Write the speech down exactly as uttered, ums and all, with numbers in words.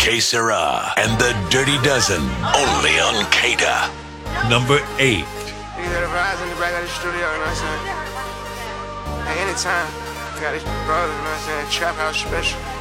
Que Sera and the Dirty Dozen, only on Kada. Number eight. You hear the vibes in the back of the studio, you know what I'm saying? Hey, anytime, got these brothers, you know what I'm saying? Trap House Special.